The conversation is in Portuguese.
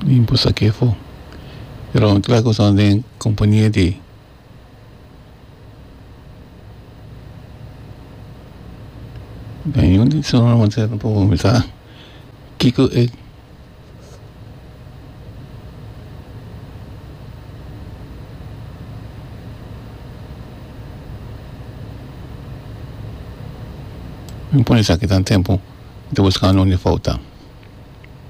limpo saque fo. Pero otra cosa de compañía de ngayon so naman sa po sa Kiko me pone aqui tanto tempo, estou buscando onde falta.